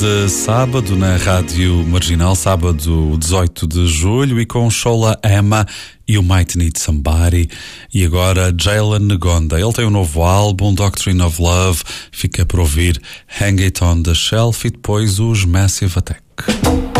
De sábado na Rádio Marginal, sábado 18 de julho, e com Shola Emma e o Might Need Somebody. E agora Jalen Ngonda, ele tem um novo álbum, Doctrine of Love, fica por ouvir Hang It On The Shelf e depois os Massive Attack.